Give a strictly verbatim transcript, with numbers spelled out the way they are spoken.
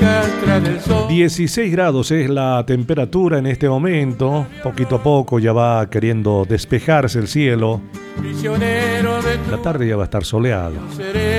dieciséis grados es la temperatura en este momento. Poquito a poco ya va queriendo despejarse el cielo. La tarde ya va a estar soleada.